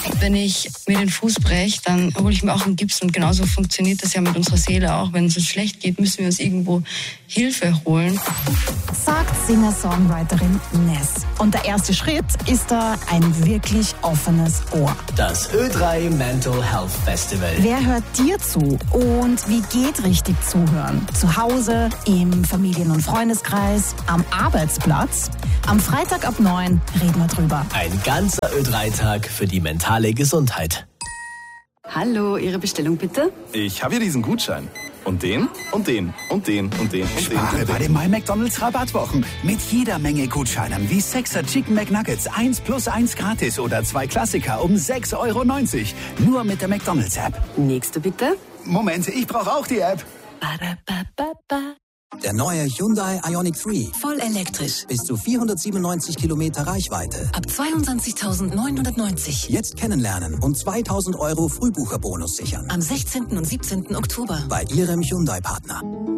Wenn ich mir den Fuß breche, dann hole ich mir auch einen Gips und genauso funktioniert das ja mit unserer Seele auch. Wenn es uns schlecht geht, müssen wir uns irgendwo Hilfe holen. Sagt Singer-Songwriterin Ness. Und der erste Schritt ist da ein wirklich offenes Ohr. Das Ö3 Mental Health Festival. Wer hört dir zu? Und wie geht richtig zuhören? Zu Hause, im Familien- und Freundeskreis, am Arbeitsplatz? Am Freitag ab 9 reden wir drüber. Ein ganzer Ö3-Tag für die mentale Gesundheit. Hallo, Ihre Bestellung bitte? Ich habe hier diesen Gutschein. Und den, und den, und den, und den, und den. Spare bei den My McDonald's Rabattwochen. Mit jeder Menge Gutscheinen wie 6er Chicken McNuggets 1+1 gratis oder 2 Klassiker um 6,90 €. Nur mit der McDonald's App. Nächste bitte. Moment, ich brauche auch die App. Der neue Hyundai Ioniq 3. Voll elektrisch. Bis zu 497 Kilometer Reichweite. Ab 22.990. Jetzt kennenlernen und 2.000 € Frühbucherbonus sichern. Am 16. und 17. Oktober. Bei Ihrem Hyundai-Partner.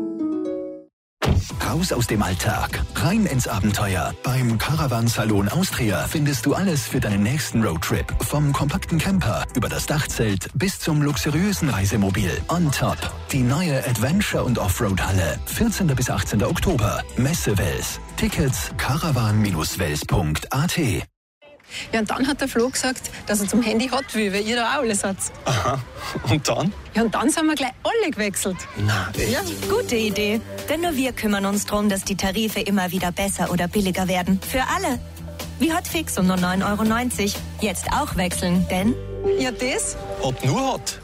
Raus aus dem Alltag, rein ins Abenteuer. Beim Caravan Salon Austria findest du alles für deinen nächsten Roadtrip. Vom kompakten Camper über das Dachzelt bis zum luxuriösen Reisemobil. On top die neue Adventure- und Offroad-Halle. 14. bis 18. Oktober. Messe Wels. Tickets caravan-wels.at. Ja, und dann hat der Flo gesagt, dass er zum Handy hat will, weil ihr da auch alles habt. Aha. Und dann? Ja, und dann sind wir gleich alle gewechselt. Na, echt? Ja. Gute Idee. Denn nur wir kümmern uns darum, dass die Tarife immer wieder besser oder billiger werden. Für alle. Wie Hotfix um nur 9,90 €. Jetzt auch wechseln, denn... Ja, das? Ob nur Hot.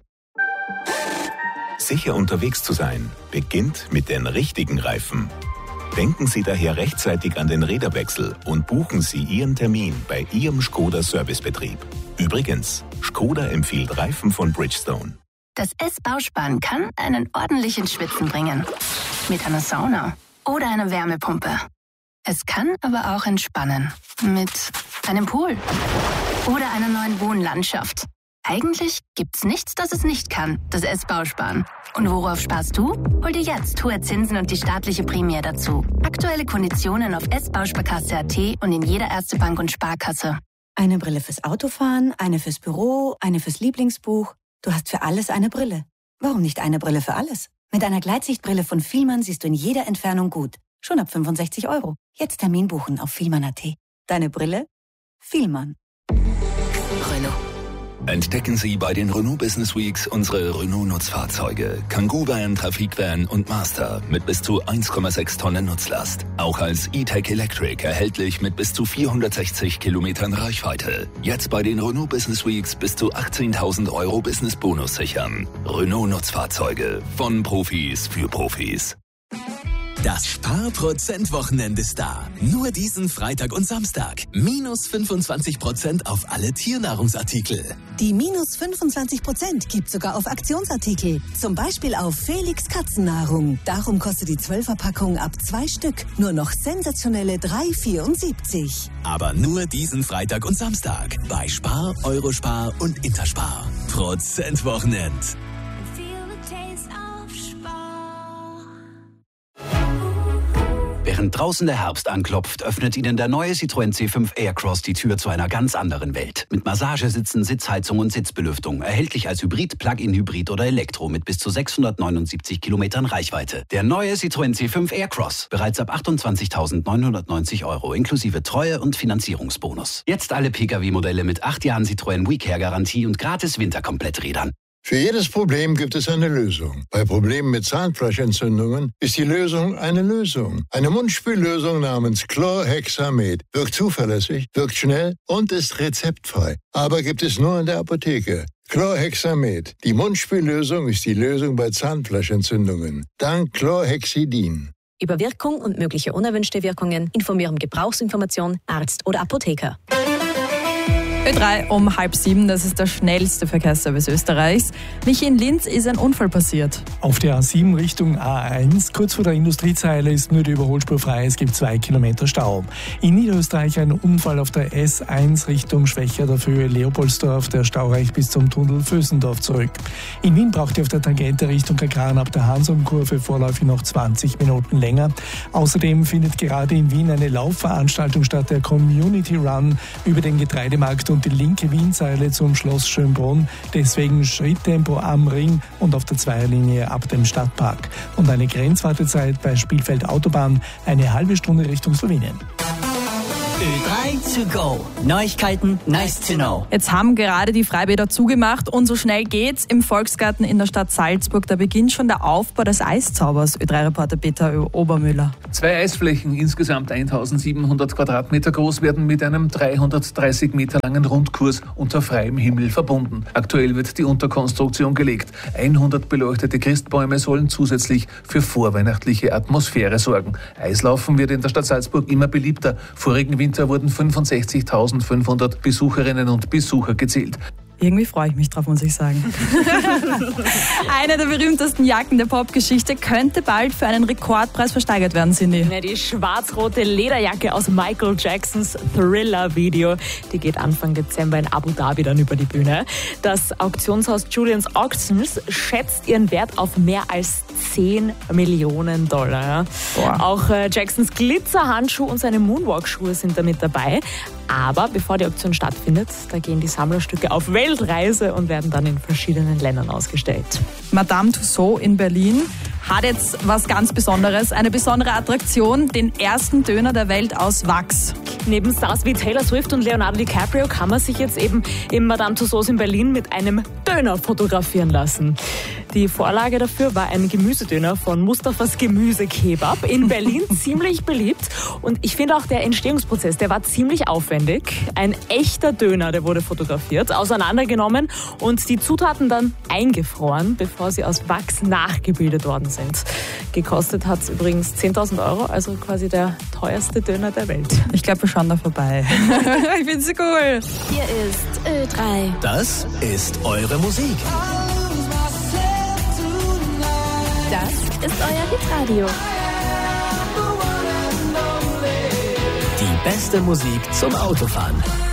Sicher unterwegs zu sein, beginnt mit den richtigen Reifen. Denken Sie daher rechtzeitig an den Räderwechsel und buchen Sie Ihren Termin bei Ihrem Skoda Servicebetrieb. Übrigens, Skoda empfiehlt Reifen von Bridgestone. Das S-Bausparen kann einen ordentlichen Schwitzen bringen. Mit einer Sauna oder einer Wärmepumpe. Es kann aber auch entspannen. Mit einem Pool oder einer neuen Wohnlandschaft. Eigentlich gibt's nichts, das es nicht kann, das S-Bausparen. Und worauf sparst du? Hol dir jetzt hohe Zinsen und die staatliche Prämie dazu. Aktuelle Konditionen auf s-bausparkasse.at und in jeder Erste Bank und Sparkasse. Eine Brille fürs Autofahren, eine fürs Büro, eine fürs Lieblingsbuch. Du hast für alles eine Brille. Warum nicht eine Brille für alles? Mit einer Gleitsichtbrille von Fielmann siehst du in jeder Entfernung gut. Schon ab 65 €. Jetzt Termin buchen auf fielmann.at. Deine Brille? Fielmann. Renault. Entdecken Sie bei den Renault Business Weeks unsere Renault-Nutzfahrzeuge. Kangoo Van, Trafik Van und Master mit bis zu 1,6 Tonnen Nutzlast. Auch als E-Tech Electric erhältlich mit bis zu 460 Kilometern Reichweite. Jetzt bei den Renault Business Weeks bis zu 18.000 € Business Bonus sichern. Renault Nutzfahrzeuge von Profis für Profis. Das Sparprozent-Wochenende ist da. Nur diesen Freitag und Samstag. Minus 25% auf alle Tiernahrungsartikel. Die minus 25% gibt sogar auf Aktionsartikel. Zum Beispiel auf Felix Katzennahrung. Darum kostet die 12er-Packung ab 2 Stück nur noch sensationelle 3,74. Aber nur diesen Freitag und Samstag. Bei Spar, Eurospar und Interspar. Prozentwochenend. Während draußen der Herbst anklopft, öffnet Ihnen der neue Citroën C5 Aircross die Tür zu einer ganz anderen Welt. Mit Massagesitzen, Sitzheizung und Sitzbelüftung. Erhältlich als Hybrid, Plug-in-Hybrid oder Elektro mit bis zu 679 Kilometern Reichweite. Der neue Citroën C5 Aircross. Bereits ab 28.990 € inklusive Treue- und Finanzierungsbonus. Jetzt alle Pkw-Modelle mit 8 Jahren Citroën WeCare-Garantie und gratis Winterkompletträdern. Für jedes Problem gibt es eine Lösung. Bei Problemen mit Zahnfleischentzündungen ist die Lösung eine Lösung. Eine Mundspüllösung namens Chlorhexamed wirkt zuverlässig, wirkt schnell und ist rezeptfrei. Aber gibt es nur in der Apotheke. Chlorhexamed. Die Mundspüllösung ist die Lösung bei Zahnfleischentzündungen. Dank Chlorhexidin. Über Wirkung und mögliche unerwünschte Wirkungen informieren Gebrauchsinformation, Arzt oder Apotheker. Ö3 um 6:30, das ist der schnellste Verkehrsservice Österreichs. Michi, in Linz ist ein Unfall passiert. Auf der A7 Richtung A1, kurz vor der Industriezeile, ist nur die Überholspur frei. Es gibt 2 Kilometer Stau. In Niederösterreich ein Unfall auf der S1 Richtung Schwächer auf Höhe Leopoldsdorf. Der Stau reicht bis zum Tunnel Vösendorf zurück. In Wien braucht ihr auf der Tangente Richtung Kagran ab der Hansum-Kurve vorläufig noch 20 Minuten länger. Außerdem findet gerade in Wien eine Laufveranstaltung statt, der Community Run über den Getreidemarkt und die linke Wienseile zum Schloss Schönbrunn. Deswegen Schritttempo am Ring und auf der Zweierlinie ab dem Stadtpark. Und eine Grenzwartezeit bei Spielfeld Autobahn eine halbe Stunde Richtung Slowenien. Ö3 to go. Neuigkeiten, nice to know. Jetzt haben gerade die Freibäder zugemacht und so schnell geht's. Im Volksgarten in der Stadt Salzburg, da beginnt schon der Aufbau des Eiszaubers. Ö3-Reporter Peter Obermüller. 2 Eisflächen, insgesamt 1700 Quadratmeter groß, werden mit einem 330 Meter langen Rundkurs unter freiem Himmel verbunden. Aktuell wird die Unterkonstruktion gelegt. 100 beleuchtete Christbäume sollen zusätzlich für vorweihnachtliche Atmosphäre sorgen. Eislaufen wird in der Stadt Salzburg immer beliebter. Vorigen Winter wurden 65.500 Besucherinnen und Besucher gezählt. Irgendwie freue ich mich drauf, muss ich sagen. Eine der berühmtesten Jacken der Popgeschichte könnte bald für einen Rekordpreis versteigert werden, Cindy. Ja, die schwarz-rote Lederjacke aus Michael Jacksons Thriller-Video, die geht Anfang Dezember in Abu Dhabi dann über die Bühne. Das Auktionshaus Julian's Auctions schätzt ihren Wert auf mehr als 10 Millionen $. Ja. Auch Jacksons Glitzerhandschuh und seine Moonwalk-Schuhe sind damit dabei. Aber bevor die Auktion stattfindet, da gehen die Sammlerstücke auf Weltreise und werden dann in verschiedenen Ländern ausgestellt. Madame Tussauds in Berlin hat jetzt was ganz Besonderes, eine besondere Attraktion, den ersten Döner der Welt aus Wachs. Neben Stars wie Taylor Swift und Leonardo DiCaprio kann man sich jetzt eben im Madame Tussauds in Berlin mit einem Döner fotografieren lassen. Die Vorlage dafür war ein Gemüsedöner von Mustafas Gemüsekebab in Berlin, ziemlich beliebt. Und ich finde auch der Entstehungsprozess, der war ziemlich aufwendig. Ein echter Döner, der wurde fotografiert, auseinandergenommen und die Zutaten dann eingefroren, bevor sie aus Wachs nachgebildet worden sind. Gekostet hat es übrigens 10.000 €, also quasi der teuerste Döner der Welt. Ich glaube, wir schauen da vorbei. Ich finde sie cool. Hier ist Ö3. Das ist eure Musik. Das ist euer Hitradio. Die beste Musik zum Autofahren.